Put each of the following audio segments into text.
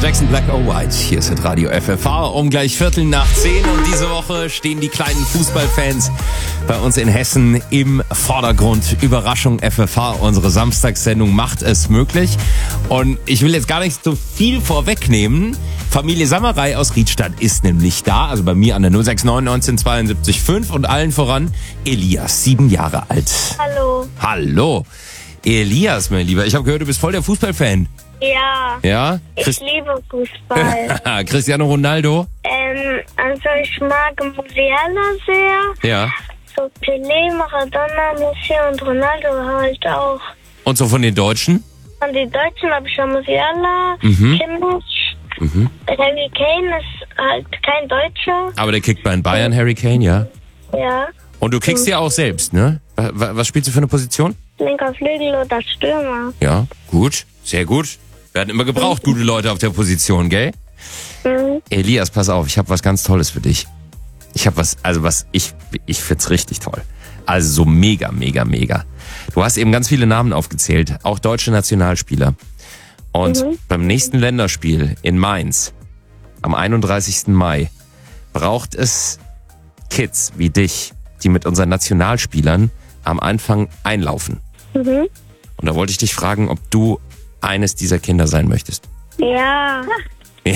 Jackson, Black or White. Hier ist das Radio FFH um gleich 10:15 und diese Woche stehen die kleinen Fußballfans bei uns in Hessen im Vordergrund. Überraschung FFH, unsere Samstagssendung macht es möglich. Und ich will jetzt gar nicht so viel vorwegnehmen. Familie Sammerei aus Riedstadt ist nämlich da, also bei mir an der 069 1972 5 und allen voran Elias, 7 Jahre alt. Hallo. Hallo. Elias, mein Lieber, ich habe gehört, du bist voll der Fußballfan. Ja. Ja? Ich liebe Fußball. Cristiano Ronaldo? Also ich mag Musiala sehr. Ja. So Pelé, Maradona, Messi und Ronaldo halt auch. Und so von den Deutschen? Von den Deutschen habe ich schon Musiala, Kimmich. Harry Kane ist halt kein Deutscher. Aber der kickt bei den Bayern, Harry Kane, ja? Ja. Und du kickst ja auch selbst, ne? Was spielst du für eine Position? Linker Flügel oder Stürmer. Ja, gut, sehr gut. Wir hatten immer gebraucht, gute Leute auf der Position, gell? Elias, pass auf, ich habe was ganz Tolles für dich. Ich habe ich find's richtig toll. Also so mega, mega, mega. Du hast eben ganz viele Namen aufgezählt, auch deutsche Nationalspieler. Und beim nächsten Länderspiel in Mainz, am 31. Mai, braucht es Kids wie dich, die mit unseren Nationalspielern am Anfang einlaufen. Und da wollte ich dich fragen, ob du eines dieser Kinder sein möchtest. Ja. Ja.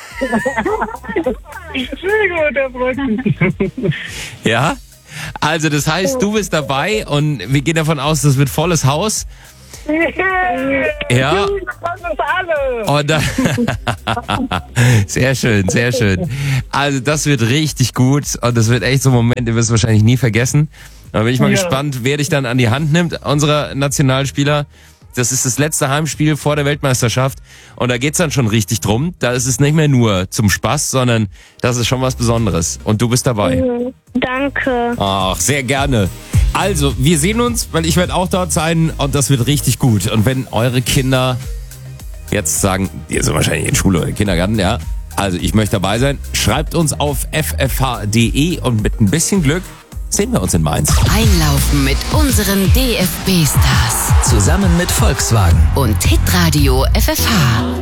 Ja? Also das heißt, du bist dabei und wir gehen davon aus, das wird volles Haus. Ja. Und dann sehr schön, sehr schön. Also das wird richtig gut und das wird echt so ein Moment, den wirst du wahrscheinlich nie vergessen. Da bin ich mal gespannt, wer dich dann an die Hand nimmt, unserer Nationalspieler. Das ist das letzte Heimspiel vor der Weltmeisterschaft und da geht's dann schon richtig drum. Da ist es nicht mehr nur zum Spaß, sondern das ist schon was Besonderes und du bist dabei. Danke. Ach, sehr gerne. Also, wir sehen uns, weil ich werde auch dort sein und das wird richtig gut. Und wenn eure Kinder jetzt sagen, die sind wahrscheinlich in Schule oder Kindergarten, ja, also ich möchte dabei sein, schreibt uns auf ffh.de und mit ein bisschen Glück sehen wir uns in Mainz. Einlaufen mit unseren DFB-Stars. Zusammen mit Volkswagen. Und Hitradio FFH.